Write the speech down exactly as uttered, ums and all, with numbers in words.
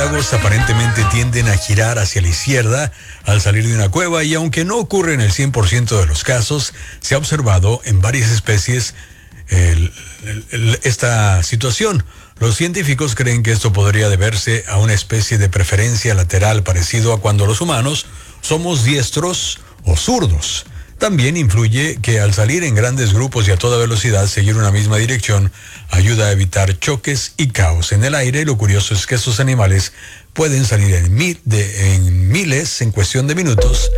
murciélagos aparentemente tienden a girar hacia la izquierda al salir de una cueva y aunque no ocurre en el cien por ciento de los casos, se ha observado en varias especies el, el, el, esta situación. Los científicos creen que esto podría deberse a una especie de preferencia lateral parecido a cuando los humanos somos diestros o zurdos. También influye que al salir en grandes grupos y a toda velocidad, seguir una misma dirección ayuda a evitar choques y caos en el aire. Lo curioso es que estos animales pueden salir en, mil de, en miles en cuestión de minutos